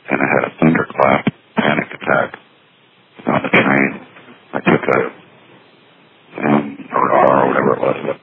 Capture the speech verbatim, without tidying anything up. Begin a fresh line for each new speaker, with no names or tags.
and I had a thunderclap panic attack on the train. I took a um, or car or whatever it was.